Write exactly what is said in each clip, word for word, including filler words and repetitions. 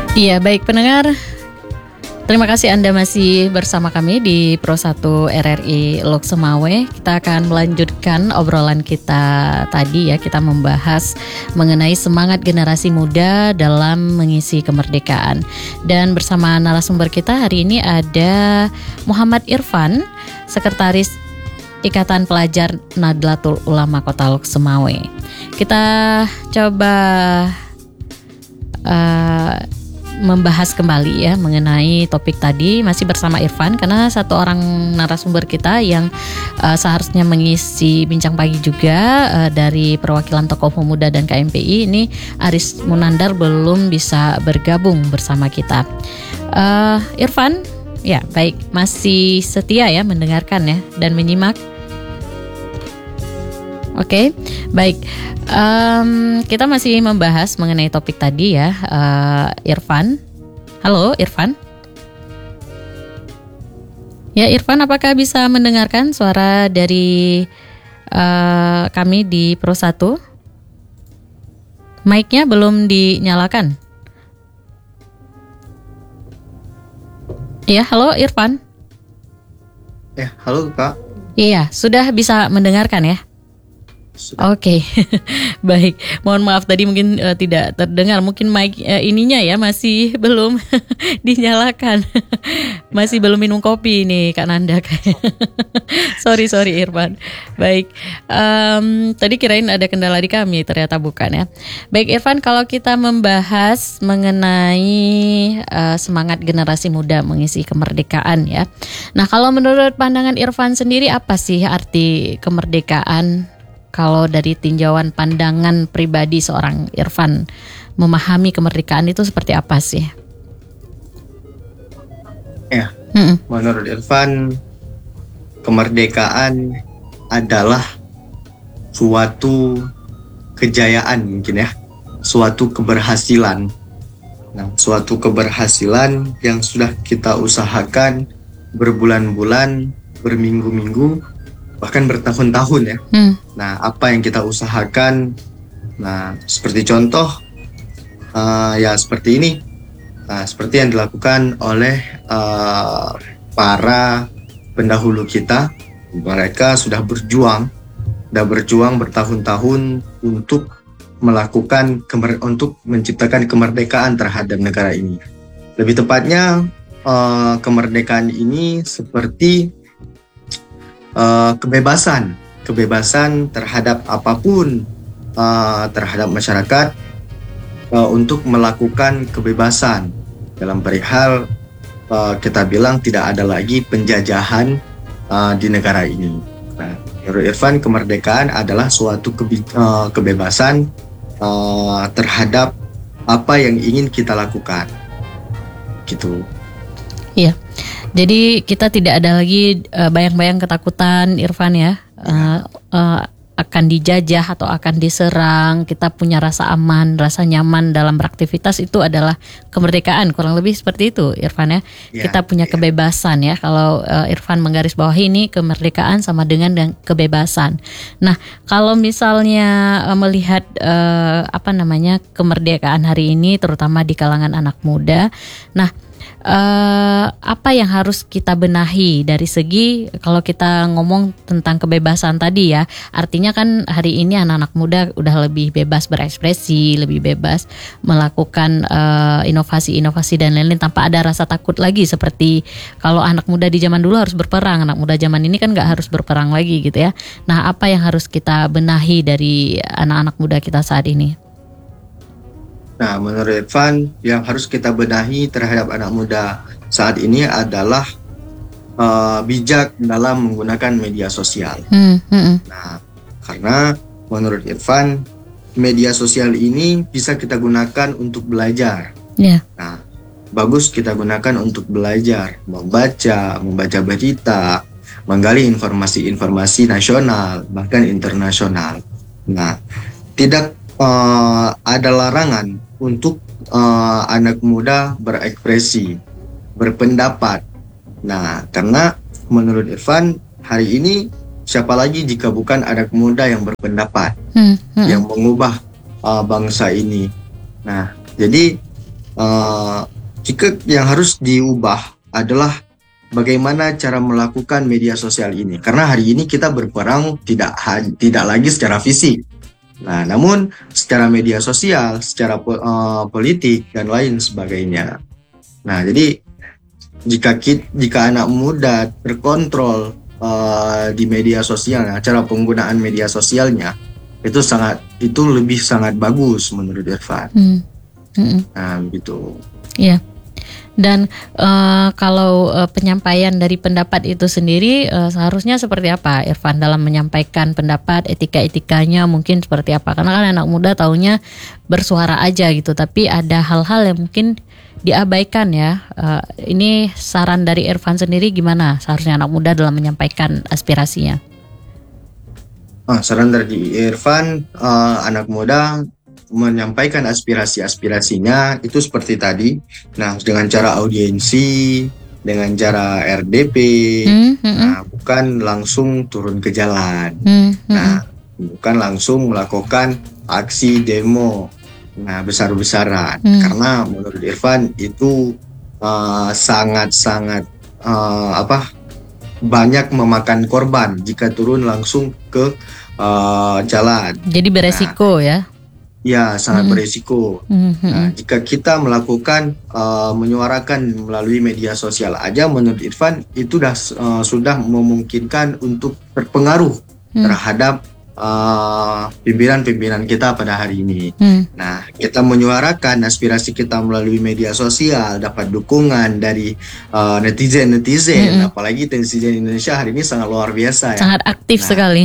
Iya, baik pendengar. Terima kasih Anda masih bersama kami di Pro satu R R I Lok Semawe. Kita akan melanjutkan obrolan kita tadi ya. Kita membahas mengenai semangat generasi muda dalam mengisi kemerdekaan. Dan bersama narasumber kita hari ini ada Muhammad Irfan, Sekretaris Ikatan Pelajar Nahdlatul Ulama Kota Lok Semawe. Kita coba uh, membahas kembali ya mengenai topik tadi, masih bersama Irfan karena satu orang narasumber kita yang uh, seharusnya mengisi bincang pagi juga uh, dari perwakilan tokoh pemuda dan K M P I ini, Aris Munandar, belum bisa bergabung bersama kita. uh, Irfan, ya baik, masih setia ya mendengarkan ya dan menyimak. Oke, okay, baik. Um, kita masih membahas mengenai topik tadi ya, uh, Irfan. Halo, Irfan. Ya, Irfan, apakah bisa mendengarkan suara dari uh, kami di Pro satu? Mic-nya belum dinyalakan. Ya, halo Irfan. Ya, halo Kak. Iya, sudah bisa mendengarkan ya? Oke, okay. Baik. Mohon maaf tadi mungkin uh, tidak terdengar. Mungkin mic uh, ininya ya masih belum dinyalakan. Masih belum minum kopi nih Kak Nanda. sorry sorry Irfan. Baik. Um, tadi kirain ada kendala di kami, ternyata bukan ya. Baik Irfan, kalau kita membahas mengenai uh, semangat generasi muda mengisi kemerdekaan ya. Nah, kalau menurut pandangan Irfan sendiri, apa sih arti kemerdekaan? Kalau dari tinjauan pandangan pribadi seorang Irfan, memahami kemerdekaan itu seperti apa sih? Ya, Mm-mm. menurut Irfan, kemerdekaan adalah suatu kejayaan mungkin ya, suatu keberhasilan. Nah, suatu keberhasilan yang sudah kita usahakan berbulan-bulan, berminggu-minggu, bahkan bertahun-tahun ya. Hmm. Nah, apa yang kita usahakan, nah seperti contoh, uh, ya seperti ini, nah, seperti yang dilakukan oleh uh, para pendahulu kita. Mereka sudah berjuang, sudah berjuang bertahun-tahun untuk melakukan, kemer- untuk menciptakan kemerdekaan terhadap negara ini. Lebih tepatnya, uh, kemerdekaan ini seperti Uh, kebebasan, kebebasan terhadap apapun, uh, terhadap masyarakat, uh, untuk melakukan kebebasan dalam perihal uh, kita bilang tidak ada lagi penjajahan uh, di negara ini. Nah, menurut Irfan, kemerdekaan adalah suatu kebe- uh, kebebasan uh, terhadap apa yang ingin kita lakukan, gitu. Iya. Jadi kita tidak ada lagi uh, bayang-bayang ketakutan Irfan ya, uh, uh, akan dijajah atau akan diserang. Kita punya rasa aman, rasa nyaman dalam beraktivitas, itu adalah kemerdekaan, kurang lebih seperti itu Irfan ya. Ya, kita punya ya. Kebebasan ya. Kalau uh, Irfan menggarisbawahi ini, kemerdekaan sama dengan dan kebebasan. Nah, kalau misalnya uh, melihat uh, apa namanya kemerdekaan hari ini, terutama di kalangan anak muda, nah Uh, apa yang harus kita benahi dari segi, kalau kita ngomong tentang kebebasan tadi ya, artinya kan hari ini anak-anak muda udah lebih bebas berekspresi, lebih bebas melakukan uh, inovasi-inovasi dan lain-lain tanpa ada rasa takut lagi, seperti kalau anak muda di zaman dulu harus berperang, anak muda zaman ini kan nggak harus berperang lagi gitu ya. Nah, apa yang harus kita benahi dari anak-anak muda kita saat ini? Nah, menurut Irfan, yang harus kita benahi terhadap anak muda saat ini adalah uh, bijak dalam menggunakan media sosial. Hmm, hmm. Nah, karena menurut Irfan, media sosial ini bisa kita gunakan untuk belajar. Yeah. Nah, bagus kita gunakan untuk belajar, membaca, membaca berita, menggali informasi-informasi nasional, bahkan internasional. Nah, tidak uh, ada larangan untuk uh, anak muda berekspresi, berpendapat. Nah, karena menurut Irfan, hari ini siapa lagi jika bukan anak muda yang berpendapat, hmm, hmm. yang mengubah uh, bangsa ini. Nah, jadi uh, jika yang harus diubah adalah bagaimana cara melakukan media sosial ini. Karena hari ini kita berperang tidak tidak lagi secara fisik. Nah, namun secara media sosial, secara uh, politik dan lain sebagainya. Nah, jadi jika kita, jika anak muda terkontrol uh, di media sosialnya, cara penggunaan media sosialnya itu sangat itu lebih sangat bagus menurut Irfan. Hmm. Hmm. Nah, gitu. Iya. Dan uh, kalau uh, penyampaian dari pendapat itu sendiri uh, seharusnya seperti apa, Irfan, dalam menyampaikan pendapat, etika-etikanya mungkin seperti apa? Karena kan anak muda taunya bersuara aja gitu, tapi ada hal-hal yang mungkin diabaikan ya. Uh, ini saran dari Irfan sendiri gimana seharusnya anak muda dalam menyampaikan aspirasinya? Ah, saran dari Irfan, uh, anak muda menyampaikan aspirasi-aspirasinya itu seperti tadi. Nah, dengan cara audiensi, dengan cara R D P, mm-hmm. nah, bukan langsung turun ke jalan. Mm-hmm. Nah, bukan langsung melakukan aksi demo, nah besar-besaran. Mm. Karena menurut Irfan itu uh, sangat-sangat uh, apa? banyak memakan korban jika turun langsung ke uh, jalan. Jadi beresiko nah, ya? Ya, sangat mm-hmm. beresiko. Mm-hmm. Nah, jika kita melakukan uh, menyuarakan melalui media sosial aja, menurut Irfan itu dah uh, sudah memungkinkan untuk berpengaruh mm. terhadap uh, pimpinan-pimpinan kita pada hari ini. Mm. Nah, kita menyuarakan aspirasi kita melalui media sosial, dapat dukungan dari uh, netizen-netizen, mm-hmm. apalagi netizen Indonesia hari ini sangat luar biasa ya. Sangat aktif nah, sekali.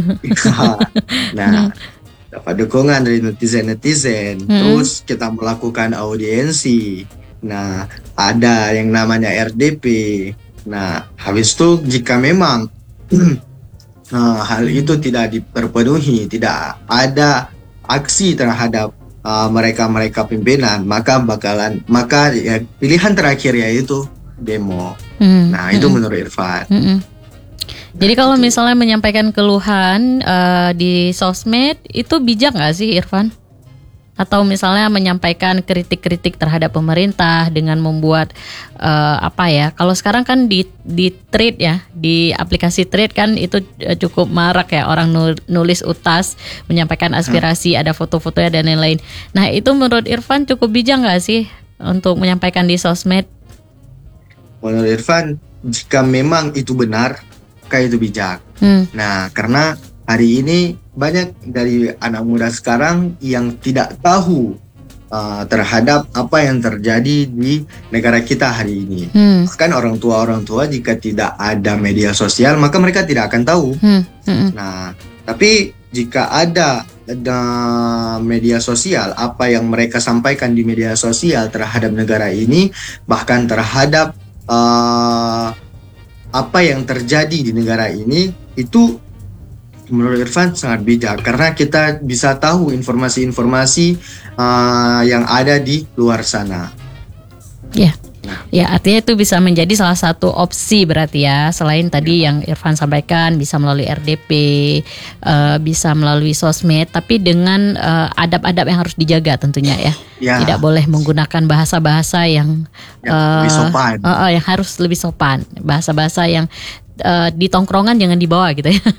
Nah, dapat dukungan dari netizen-netizen, mm-hmm. terus kita melakukan audiensi. Nah, ada yang namanya R D P. Nah, habis itu jika memang Nah, hal itu tidak dipenuhi, tidak ada aksi terhadap uh, mereka-mereka pimpinan, maka bakalan maka ya, pilihan terakhir yaitu demo. Hmm. Nah, itu hmm. menurut Irfan. Hmm. Nah, jadi kalau itu. misalnya menyampaikan keluhan uh, di sosmed itu bijak nggak sih, Irfan? Atau misalnya menyampaikan kritik-kritik terhadap pemerintah dengan membuat uh, apa ya? Kalau sekarang kan di di Thread ya, di aplikasi Thread kan itu cukup marak ya, orang nulis utas, menyampaikan aspirasi, hmm. ada foto-fotonya dan lain-lain. Nah, itu menurut Irfan cukup bijak nggak sih untuk menyampaikan di sosmed? Menurut Irfan, jika memang itu benar, kayak itu bijak. Hmm. Nah, karena hari ini banyak dari anak muda sekarang yang tidak tahu uh, terhadap apa yang terjadi di negara kita hari ini. Hmm. Bahkan orang tua-orang tua jika tidak ada media sosial, maka mereka tidak akan tahu. Hmm. Hmm. Nah, tapi jika ada, ada media sosial, apa yang mereka sampaikan di media sosial terhadap negara ini, bahkan terhadap uh, apa yang terjadi di negara ini, itu menurut Irfan sangat bijak karena kita bisa tahu informasi-informasi uh, yang ada di luar sana. Ya, nah. ya artinya itu bisa menjadi salah satu opsi berarti ya. Selain tadi ya. yang Irfan sampaikan bisa melalui R D P, uh, bisa melalui sosmed, tapi dengan uh, adab-adab yang harus dijaga tentunya ya. ya. Tidak boleh menggunakan bahasa-bahasa yang yang uh, lebih sopan. Uh, uh, yang harus lebih sopan, bahasa-bahasa yang Uh, di tongkrongan jangan dibawa gitu ya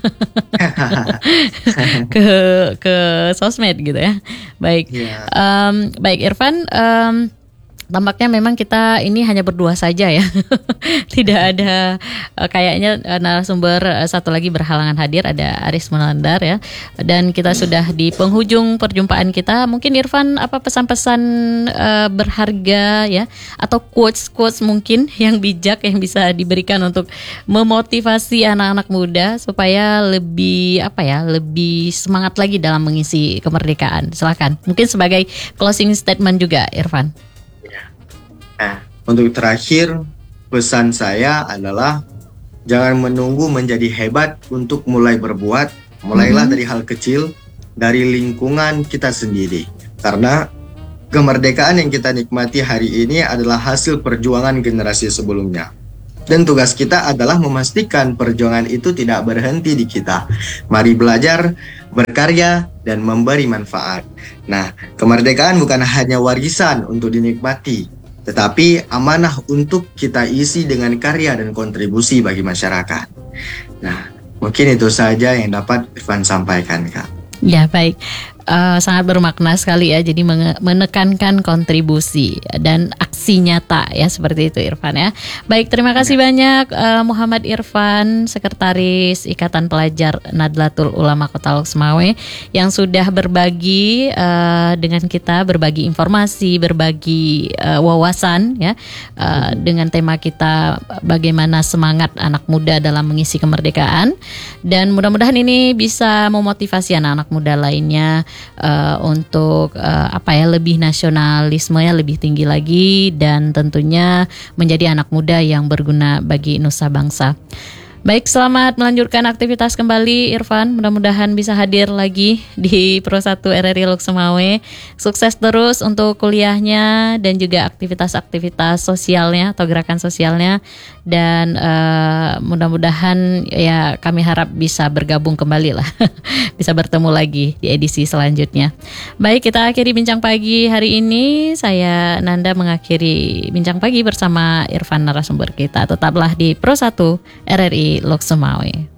ke ke sosmed gitu ya. Baik, yeah. um, baik Irfan. Um, Tampaknya memang kita ini hanya berdua saja ya. Tidak ada uh, kayaknya uh, narasumber uh, satu lagi berhalangan hadir, ada Aris Munandar ya. Dan kita sudah di penghujung perjumpaan kita. Mungkin Irfan apa pesan-pesan uh, berharga ya atau quotes-quotes mungkin yang bijak yang bisa diberikan untuk memotivasi anak-anak muda supaya lebih apa ya, lebih semangat lagi dalam mengisi kemerdekaan. Silakan. Mungkin sebagai closing statement juga Irfan. Nah, untuk terakhir, pesan saya adalah jangan menunggu menjadi hebat untuk mulai berbuat. Mulailah mm-hmm. dari hal kecil, dari lingkungan kita sendiri. Karena kemerdekaan yang kita nikmati hari ini adalah hasil perjuangan generasi sebelumnya. Dan tugas kita adalah memastikan perjuangan itu tidak berhenti di kita. Mari belajar, berkarya, dan memberi manfaat. Nah, kemerdekaan bukan hanya warisan untuk dinikmati, tetapi amanah untuk kita isi dengan karya dan kontribusi bagi masyarakat. Nah, mungkin itu saja yang dapat Irfan sampaikan, Kak. Ya, baik. Uh, sangat bermakna sekali ya, jadi menge- menekankan kontribusi dan aksi nyata ya, seperti itu Irfan ya. Baik, terima kasih ya. banyak uh, Muhammad Irfan, Sekretaris Ikatan Pelajar Nadlatul Ulama Kota Lok Sumawe, yang sudah berbagi uh, dengan kita, berbagi informasi, berbagi uh, wawasan ya, uh, dengan tema kita bagaimana semangat anak muda dalam mengisi kemerdekaan, dan mudah-mudahan ini bisa memotivasi anak-anak muda lainnya Uh, untuk uh, apa ya, lebih nasionalismenya lebih tinggi lagi, dan tentunya menjadi anak muda yang berguna bagi nusa bangsa. Baik, selamat melanjutkan aktivitas kembali Irfan. Mudah-mudahan bisa hadir lagi di Pro satu R R I Lok Sumawe. Sukses terus untuk kuliahnya dan juga aktivitas-aktivitas sosialnya atau gerakan sosialnya. Dan uh, mudah-mudahan ya kami harap bisa bergabung kembali lah. Bisa bertemu lagi di edisi selanjutnya. Baik, kita akhiri Bincang Pagi hari ini. Saya Nanda mengakhiri Bincang Pagi bersama Irfan narasumber kita. Tetaplah di Pro satu R R I Lok Sumawe.